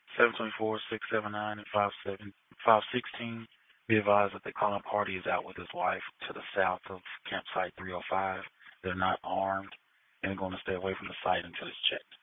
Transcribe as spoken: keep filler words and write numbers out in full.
seven two four, six seven nine, and five seven five sixteen. Be advised that the calling party is out with his wife to the south of campsite three oh five. They're not armed and are going to stay away from the site until it's checked.